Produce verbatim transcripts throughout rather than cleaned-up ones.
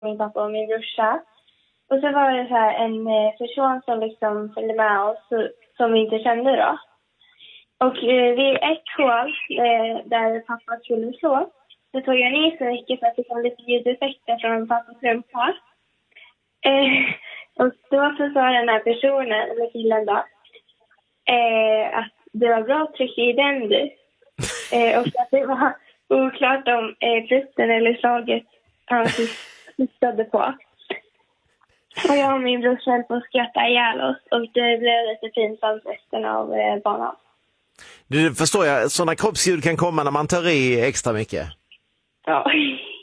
min pappa och min brorsa. Och så var det så här en person som liksom följde med oss som vi inte kände då. Och eh, vid ett hål eh, där pappa skulle slå så tog jag ner så mycket för att det kom lite ljudeffekter från pappas rumpa. Eh, och då så sa den här personen, eller killen då, eh, att det var bra tryck i den du. Eh, och att det var oklart om eh, flytten eller slaget han syftade på. Och jag och min bror höll på att skratta ihjäl oss och det blev lite pinsamt resten av eh, banan. Du förstår jag, sådana kroppsljud kan komma när man tar i extra mycket. Ja.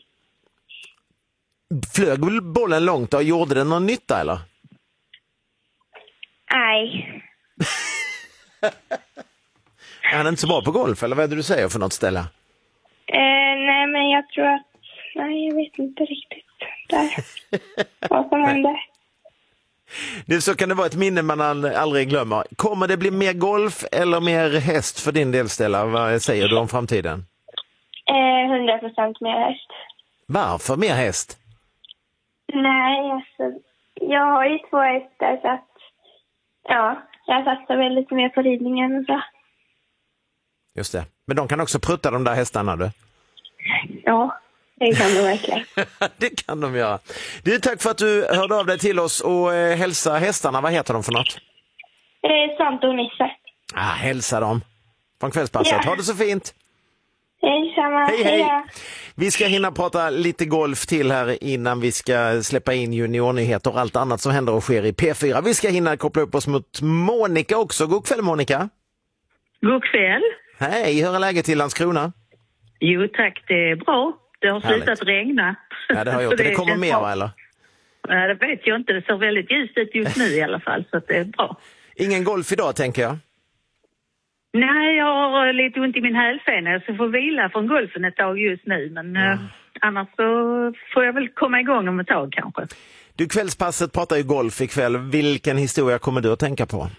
Flög bollen långt och gjorde den någon nytta eller? Nej. Är han inte så bra på golf eller vad är det du säger för något ställe? Eh, nej men jag tror att, nej jag vet inte riktigt där. Vad som hände. Det så kan det vara ett minne man aldrig glömmer. Kommer det bli mer golf eller mer häst för din del, Stella? Vad säger du om framtiden? Eh, hundra procent mer häst. Varför mer häst? Nej, alltså, jag har ju två hästar så att, ja, jag satsar väl lite mer på ridningen och så. Just det. Men de kan också prutta de där hästarna, du? Ja, det kan de verkligen. Det kan de göra. Du, tack för att du hörde av dig till oss och eh, hälsa hästarna. Vad heter de för något? Eh, Sant och Nisse. Ah, hälsa dem. Från kvällspasset. Ja. Ha det så fint. Hej, samma. Hej, hej. Heja. Vi ska hinna prata lite golf till här innan vi ska släppa in juniornyheter och allt annat som händer och sker i P fyra. Vi ska hinna koppla upp oss mot Monica också. God kväll, Monica. God kväll. Hej, hur är läget till Landskrona? Jo tack, det är bra. Det har Härligt. slutat regna. Ja, det har gjort. Det, det kommer mer, va, eller? Ja, det vet jag inte. Det ser väldigt ljust ut just nu i alla fall, så att det är bra. Ingen golf idag, tänker jag. Nej, jag har lite ont i min hälsena. Så jag får vila från golfen ett tag just nu. Men mm. eh, annars så får jag väl komma igång om ett tag kanske. Du, kvällspasset pratar ju golf ikväll. Vilken historia kommer du att tänka på?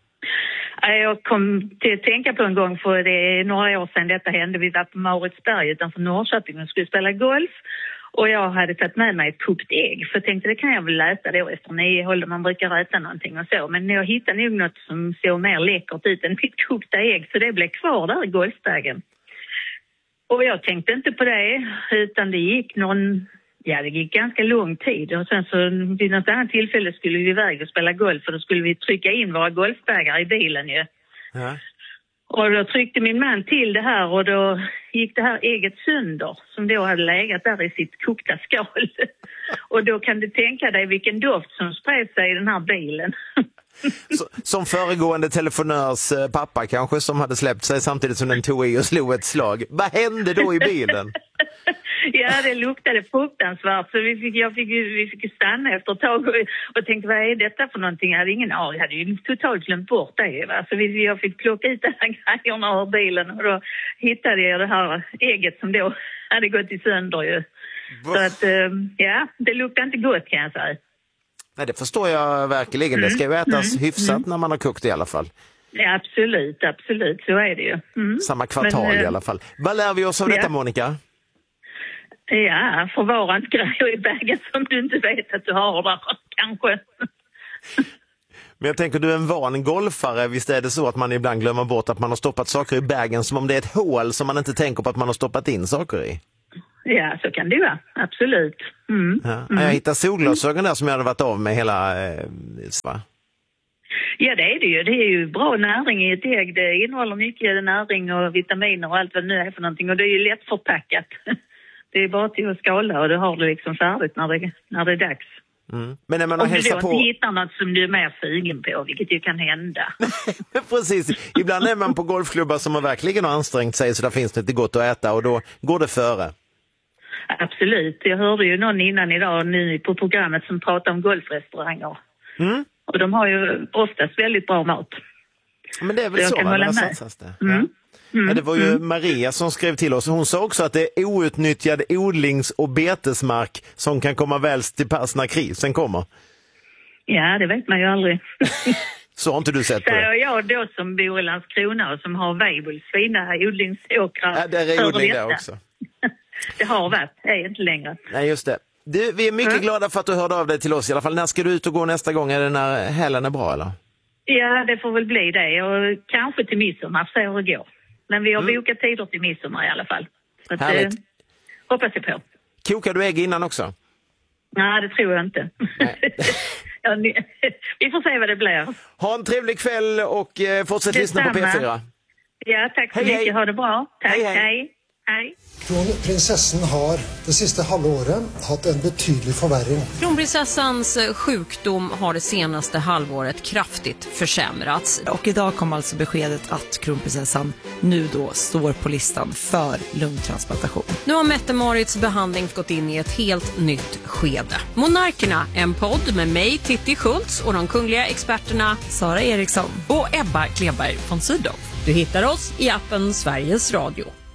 Jag kom till att tänka på en gång, för det är några år sedan detta hände. Vi var på Mauritsberg utanför Norrköping och skulle spela golf. Och jag hade tagit med mig ett kokt ägg. För jag tänkte, det kan jag väl äta då efter nio håll. Man brukar äta någonting och så. Men jag hittade nog något som såg mer läckert ut än mitt kokta ägg. Så det blev kvar där i golfbagen. Och jag tänkte inte på det. Utan det gick någon... Ja, det gick ganska lång tid. Och sen så vid något annat tillfälle skulle vi iväg och spela golf. Och då skulle vi trycka in våra golfbagar i bilen ju. Ja. Och då tryckte min man till det här och då gick det här ägget sönder som då hade legat där i sitt kokta skal. Och då kan du tänka dig vilken doft som spred sig i den här bilen. Så, som föregående telefonörs pappa kanske, som hade släppt sig samtidigt som den tog i och slog ett slag. Vad hände då i bilen? Ja, det luktade fruktansvärt. Så vi fick, jag fick, vi fick stanna efter ett tag och, och tänkte, vad är detta för någonting? Jag hade ingen aning. Jag hade ju totalt glömt bort det. Va? Så vi, jag fick plocka ut den här grejerna ur bilen och då hittade jag det här ägget som då hade gått i sönder ju. Så att, ja, det luktade inte gott kan jag säga. Nej, det förstår jag verkligen. Mm. Det ska ju ätas mm. hyfsat mm. när man har kokt i alla fall. Ja, absolut, absolut. Så är det ju. Mm. Samma kvartal Men, i alla fall. Vad lär vi oss av ja. detta, Monica? Ja, förvara inte grejer i bagen som du inte vet att du har där, kanske. Men jag tänker, du är en van golfare. Visst är det så att man ibland glömmer bort att man har stoppat saker i bagen som om det är ett hål som man inte tänker på att man har stoppat in saker i? Ja, så kan det vara. Absolut. Mm. Ja. Mm. Jag hittade solglasögon där som jag hade varit av med hela... Eh, ja, det är det ju. Det är ju bra näring i ett ägg. Det innehåller mycket näring och vitaminer och allt vad det nu är för någonting. Och det är ju lätt förpackat. Det är bara till att skala och det har du liksom färdigt när det, när det är dags. Mm. Men när man har Om du då på... inte hittar något som du är mer sugen på, vilket ju kan hända. Precis. Ibland är man på golfklubbar som har verkligen ansträngt sig så där finns det inte gott att äta och då går det före. Absolut. Jag hörde ju någon innan idag nu på programmet som pratade om golfrestauranger. Mm. Och de har ju oftast väldigt bra mat. Men det är väl så, så man satsas det. Mm. Ja. Mm. Ja, det var ju mm. Maria som skrev till oss. Hon sa också att det är outnyttjad odlings- och betesmark som kan komma väl till pass när krisen kommer. Ja, det vet man ju aldrig. Så har inte du sett på det? Säger jag då som bor i Landskrona och som har Weibulls fina odlingsåkrar. Ja, det är odling där också. Det har varit, det är inte längre. Nej, just det. Du, vi är mycket mm. glada för att du hörde av dig till oss i alla fall. När ska du ut och gå nästa gång? Är det när helgen är bra eller? Ja, det får väl bli det. Och kanske till midsommar, så hur det går. Men vi har mm. bokat tider till midsommar i alla fall. Så att, härligt. Eh, hoppas jag på. Kokar du ägg innan också? Nej, det tror jag inte. ja, ni, vi får se vad det blir. Ha en trevlig kväll och eh, fortsätt det lyssna samma. på P fyra. Ja, tack så hej, mycket. Hej. Ha det bra. Tack, hej. hej. hej. Hej. Kronprinsessan har det sista halvåret haft en betydlig förvärring. Kronprinsessans sjukdom har det senaste halvåret kraftigt försämrats. Och idag kom alltså beskedet att kronprinsessan nu då står på listan för lungtransplantation. Nu har Mette-Marits behandling gått in i ett helt nytt skede. Monarkerna, en podd med mig, Titti Schultz, och de kungliga experterna Sara Eriksson och Ebba Kleberg von Sydow. Du hittar oss i appen Sveriges Radio.